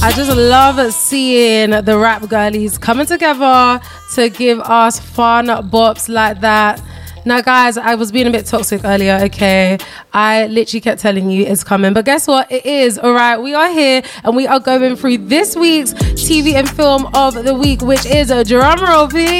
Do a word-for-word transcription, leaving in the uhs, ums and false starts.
I just love seeing the rap girlies coming together to give us fun bops like that. Now, guys, I was being a bit toxic earlier, okay? I literally kept telling you it's coming. But guess what? It is, all right? We are here and we are going through this week's T V and film of the week, which is a drum roll, please.